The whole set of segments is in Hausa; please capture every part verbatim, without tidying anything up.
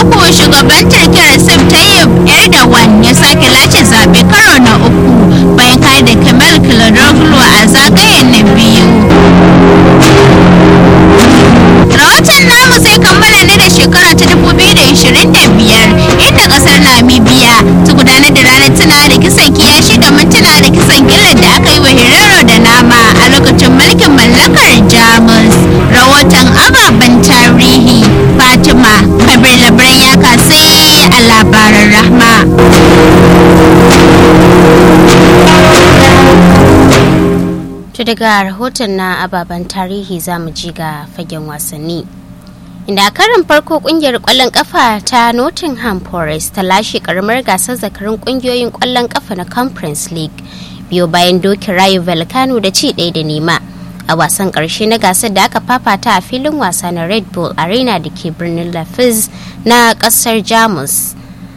uku shugaban Turkiyya Recep Tayyip Erdogan ya sake lashe zaɓe karo na uku bayan kayar da Kemal Kılıçdaroğlu a zagaye na biyu. Rahoton namu zai kammala ne da shekara ta dubu biyu da ashirin da biyar inda kasar Namibia ta gudanar da ranar tunawa da kisan kiyashi da mintuna da kisan gillar da aka yi wa Herero da Nama a lokacin mulkin mallakar Jamus. Rahoton ababen tarihi Fatima Kabir Labaran ya kasai a labaran Rahma. To daga rahoton na ababen tarihi za mu ji ga fagen wasanni. Inda a karin farko kungiyar kwallon kafa ta Nottingham Forest ta lashe karamar gasar zakarun kungiyoyin kwallon kafa na Conference League biyo bayan dokin Rayo Vallecano da ci ɗaya da nema a wasan ƙarshe na gasar da aka fafata a filin wasa na Red Bull Arena da ke birnin Leipzig na ƙasar Jamus.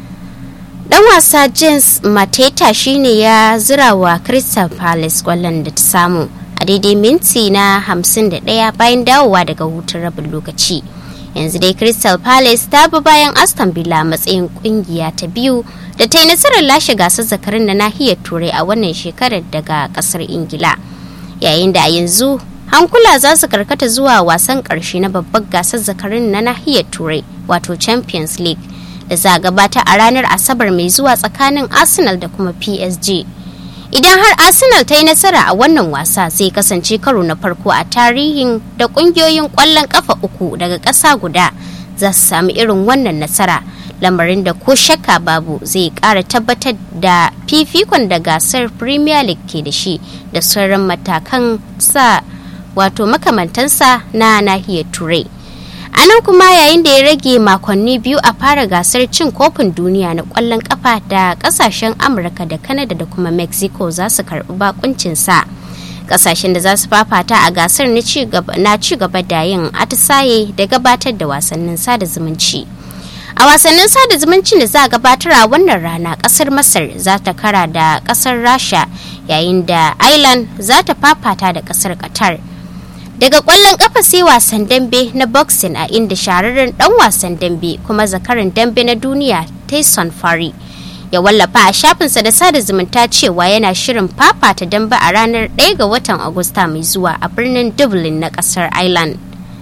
Dan wasa James Mateta shine ya zira wa Crystal Palace kwallon da ta samu a daidai minti na hamsin da ɗaya bayan dawowa daga hutun rabin lokaci. Yanzu dai Crystal Palace ta bi bayan Aston Villa matsayin kungiya ta biyu da ta yi nasarar lashe gasar zakarin na nahiyar Turai a wannan shekarar daga kasar Ingila. Yayin da a yanzu hankula za su karkata zuwa wasan ƙarshe na babbar gasar zakarin na nahiyar Turai wato Champions League da za a gabata a ranar Asabar mai zuwa tsakanin Arsenal da kuma P S G. Idan har Arsenal ta yi nasara a wannan wasa zai kasance karo na farko a tarihin da kungiyoyin kwallon kafa uku daga ƙasa guda za su sami irin wannan nasara, lamarin da ko shakka babu zai ƙara tabbatar da fifikon da gasar Premier League ke da shi da sauran matakan sa wato makamantansa na nahiyar Turai. A nan kuma yayin da ya rage makonni biyu a fara gasar cin kofin duniya na kwallon kafa da kasashen Amurka da Canada da kuma Mexico za su karbi bakuncinsa. Kasashen da za su fafata a gasar na ci gaba da yin atisaye da gabatar da wasannin sada zumunci. A wasannin sada zumuncin da za a gabatar a wannan rana, kasar Masar za ta kara da kasar Rasha yayin da Ireland za ta fafata da kasar Qatar. Daga kwallon kafa sai wasan dambe na boxing a inda shahararren dan wasan dambe kuma zakaran dambe na duniya Tyson Fury ya wallafa a shafinsa da sada zumunta cewa yana shirin fafata dambe a ranar ɗaya ga watan Agusta mai zuwa a birnin Dublin na kasar Ireland.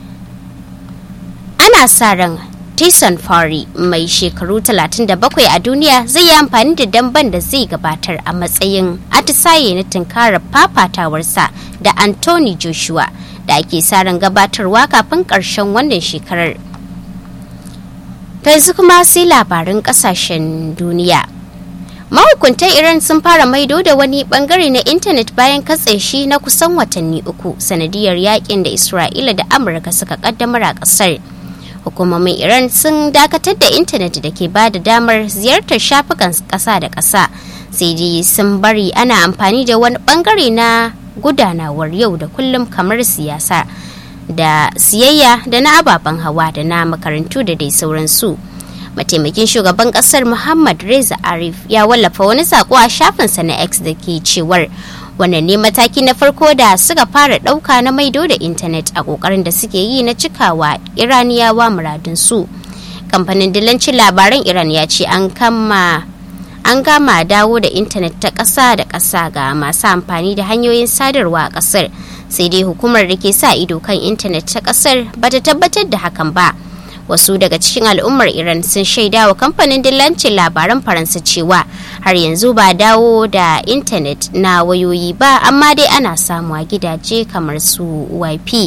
Ana sa ran Tyson Fury mai shekaru talatin da bakwai a duniya zai yi amfani da damben da zai gabatar a matsayin atisaye na tunkarar fafatawarsa da Anthony Joshua da ake sa ran gabatarwa kafin ƙarshen wannan shekarar. Yanzu kuma sai labarin ƙasashen duniya. Mahukuntan Iran sun fara maido da wani bangare na intanet bayan katse shi na kusan watanni uku sanadiyar yakin da Isra'ila da Amurka suka kaddamar a ƙasar. Hukumomin Iran sun dakatar da intanet da ke ba da damar ziyartar shafukan ƙasa da ƙasa, sai dai sun bari ana amfani da wani bangare na gudanawar yau da kullum kamar siyasa da siyayya da na ababen hawa da na makarantu da dai sauransu. Mataimakin shugaban kasar Muhammad Reza Arif ya wallafa wani sako a shafinsa na X da ke cewar wannan ne mataki na farko da suka fara ɗauka na maido da intanet a ƙoƙarin da suke yi na cikawa Iraniyawa muradunsu. Kamfanin dillancin labaran Iran ya ce an kama an gama dawo da intanet ta ƙasa da ƙasa ga masu amfani da hanyoyin sadarwa a ƙasar, sai dai hukumar da ke sa ido kan intanet ta ƙasar ba ta tabbatar da hakan ba. Wasu daga cikin al'ummar Iran sun shaida wa kamfanin dillancin labaran Faransa cewa har yanzu ba dawo da intanet na wayoyi ba, amma dai ana samu a gidaje kamar su Y P.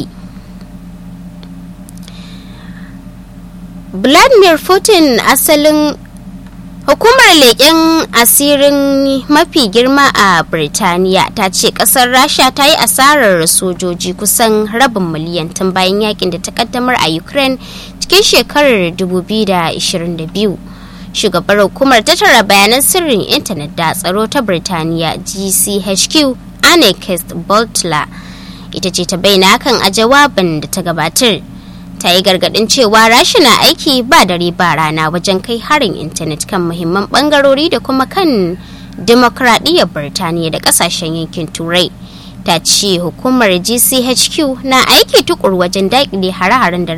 Vladimir Putin, asalin hukumar leƙen asirin mafi girma a Birtaniya, ta ce ƙasar Rasha ta yi asarar sojoji kusan rabin miliyan tun bayan yakin da ta kaddamar a Ukraine cikin shekarar dubu biyu da ashirin da biyu. Shugabar hukumar tattara bayanan sirrin intanet da tsaro ta Birtaniya G C H Q, Anneke Butler, ita ce ta bayyana hakan a jawabin da ta gabatar. Ta yi gargadin cewa Rasha na aiki ba dare ba rana wajen kai harin intanet kan muhimman bangarori da kuma kan demokradiyyar Birtaniya da kasashen yankin Turai. Ta ce hukumar G C H Q na aiki tukur wajen daƙile hare-haren da